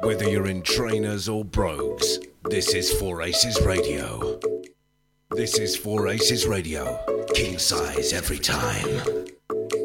Whether you're in trainers or brogues, this is Four Aces Radio. This is Four Aces Radio. King size every time.